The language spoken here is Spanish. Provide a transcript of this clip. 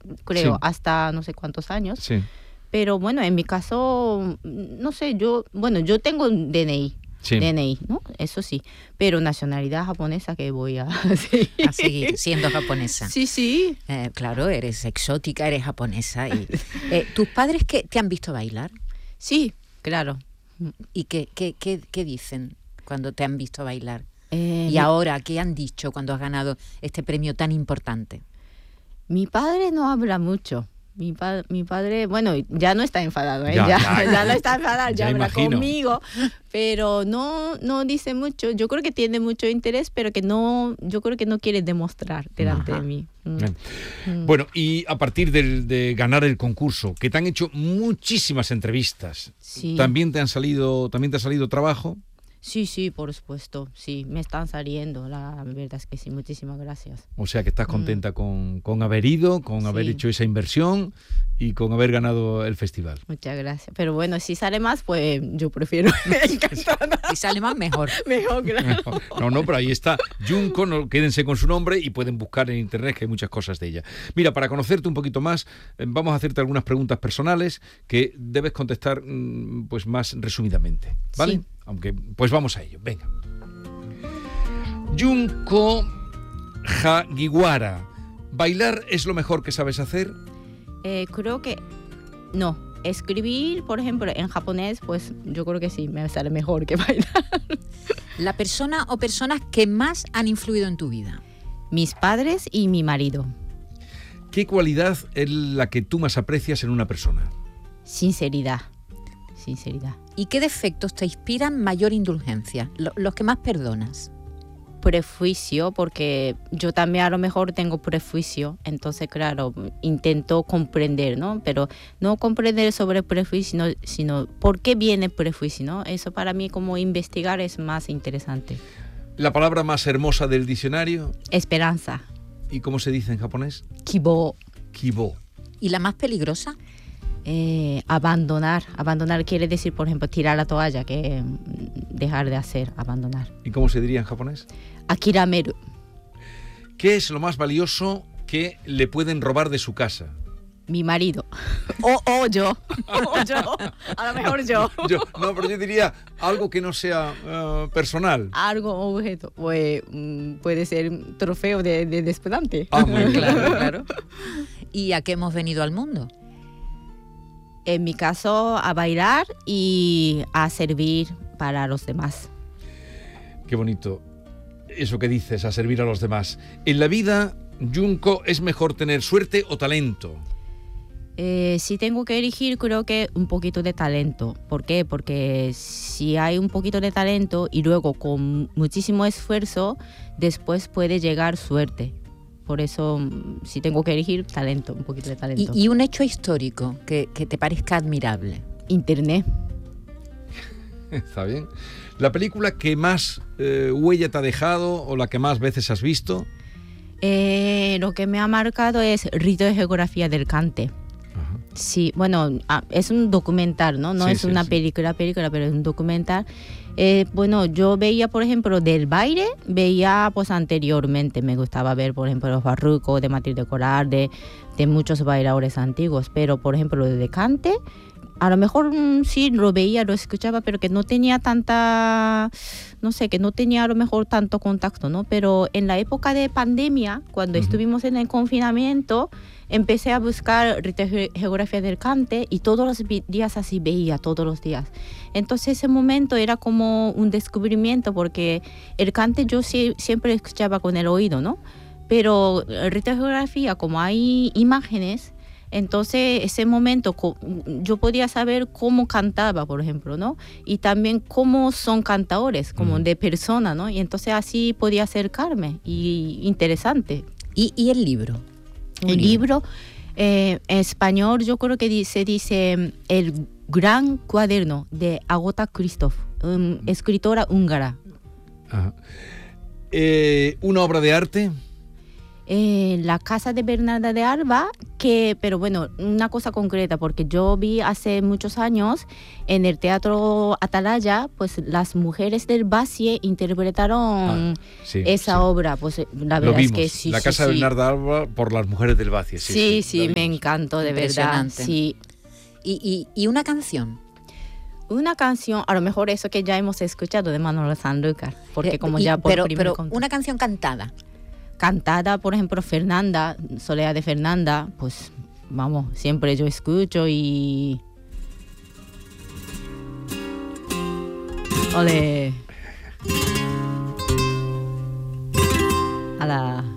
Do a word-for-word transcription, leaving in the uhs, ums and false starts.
creo, Sí. hasta no sé cuántos años. Sí. Pero bueno, en mi caso, no sé, yo, bueno, yo tengo un D N I. Sí. D N I, ¿no? Eso sí. Pero nacionalidad japonesa que voy a seguir. A seguir siendo japonesa. Sí, sí. Eh, claro, eres exótica, eres japonesa. Y, eh, ¿tus padres qué, te han visto bailar? Sí, claro. ¿Y qué, qué, qué, qué dicen cuando te han visto bailar? Eh, Y mi- ahora, ¿qué han dicho cuando has ganado este premio tan importante? Mi padre no habla mucho. Mi, pa- mi padre, bueno, ya no está enfadado, ¿eh? Ya, ya, ya, ya, ya. no está enfadado, ya, Ya habla imagino. conmigo, pero no, no dice mucho. Yo creo que tiene mucho interés, pero que no, yo creo que no quiere demostrar delante Ajá. de mí. Mm. Bien. Mm. Bueno, y a partir del- de ganar el concurso, que te han hecho muchísimas entrevistas, Sí. ¿también te han salido, también te ha salido trabajo? Sí, sí, por supuesto, sí, me están saliendo, la verdad es que sí, muchísimas gracias. O sea que estás contenta con, con haber ido, con haber Sí. hecho esa inversión y con haber ganado el festival. Muchas gracias. Pero bueno, si sale más, pues yo prefiero. Encantada. Si sale más, mejor. Mejor, claro. No, no, pero ahí está Junko, no, quédense con su nombre y pueden buscar en internet que hay muchas cosas de ella. Mira, para conocerte un poquito más, eh, vamos a hacerte algunas preguntas personales que debes contestar mm, pues más resumidamente, ¿vale? Sí. Aunque, pues vamos a ello, venga. Junko Hagiwara, ¿bailar es lo mejor que sabes hacer? Eh, creo que no. Escribir, por ejemplo, en japonés, pues yo creo que sí, me sale mejor que bailar. La persona o personas que más han influido en tu vida. Mis padres y mi marido. ¿Qué cualidad es la que tú más aprecias en una persona? Sinceridad. Sinceridad. ¿Y qué defectos te inspiran mayor indulgencia? Lo- los que más perdonas. Prejuicio, porque yo también a lo mejor tengo prejuicio, entonces claro, intento comprender, ¿no? Pero no comprender sobre prejuicio, sino, sino por qué viene el prejuicio, ¿no? Eso para mí como investigar es más interesante. ¿La palabra más hermosa del diccionario? Esperanza. ¿Y cómo se dice en japonés? Kibo. Kibo. ¿Y la más peligrosa? Eh, abandonar. Abandonar quiere decir, por ejemplo, tirar la toalla, que mm, dejar de hacer, abandonar. ¿Y cómo se diría en japonés? Akirameru. ¿Qué es lo más valioso que le pueden robar de su casa? Mi marido. O, o yo. O yo. A lo mejor yo. Yo, no, pero yo diría algo que no sea eh, personal. Algo objeto. Pues mm, puede ser un trofeo de, de despedante. Ah, muy bien. Claro, claro. ¿Y a qué hemos venido al mundo? En mi caso, a bailar y a servir para los demás. Qué bonito eso que dices, a servir a los demás. En la vida, Junko, ¿es mejor tener suerte o talento? Eh, si tengo que elegir, creo que un poquito de talento. ¿Por qué? Porque si hay un poquito de talento y luego con muchísimo esfuerzo, después puede llegar suerte. Por eso, mm, si tengo que elegir, talento, un poquito de Y, talento. y un hecho histórico que, que te parezca admirable. Internet. Está bien. ¿La película que más eh, huella te ha dejado o la que más veces has visto? Eh, lo que me ha marcado es Rito de Geografía del Cante. Ajá. Sí, bueno, ah, es un documental, ¿no? No Sí, es sí, una sí. película, película, pero es un documental. Eh, bueno, yo veía, por ejemplo, del baile, veía pues anteriormente, me gustaba ver, por ejemplo, los barrucos de Matilde Coral, de, de muchos bailadores antiguos, pero, por ejemplo, de cante, a lo mejor mm, sí lo veía, lo escuchaba, pero que no tenía tanta, no sé, que no tenía a lo mejor tanto contacto, ¿no? Pero en la época de pandemia, cuando Ujú. estuvimos en el confinamiento, empecé a buscar Rito de Geografía del Cante y todos los vi- días así veía, todos los días. Entonces ese momento era como un descubrimiento porque el cante yo sí- siempre escuchaba con el oído, ¿no? Pero el Rito de Geografía, como hay imágenes, entonces ese momento co- yo podía saber cómo cantaba, por ejemplo, ¿no? Y también cómo son cantadores, como Ujú. de persona, ¿no? Y entonces así podía acercarme y interesante. ¿Y, y el libro? Un El libro, eh, en español, yo creo que di- se dice El Gran Cuaderno de Agota Christoph, um, escritora húngara. Ajá. Eh, ¿Una obra de arte? Eh, la casa de Bernarda de Alba, que, pero bueno, una cosa concreta, porque yo vi hace muchos años en el Teatro Atalaya, pues las mujeres del Basie interpretaron Ah, sí, esa sí. obra, pues la Lo verdad vimos, es que sí. la sí, casa de sí. Bernarda Alba por las mujeres del Bacie. Sí, Sí, sí, sí, la me vimos. encantó, de verdad. Impresionante. Sí. Y, y, y una canción. Una canción, a lo mejor eso que ya hemos escuchado de Manolo Sanlúcar, porque Eh, como y- ya por pero, primer pero contacto. una canción cantada. Cantada, por ejemplo, Fernanda, Soledad de Fernanda, pues vamos, siempre yo escucho y... Ole. Ala.